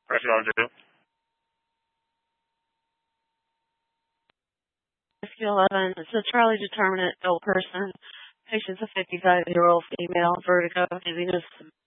Press 1 2. Rescue 11. It's a Charlie determinant adult person. Patient's a 55-year-old female, vertigo, dizziness,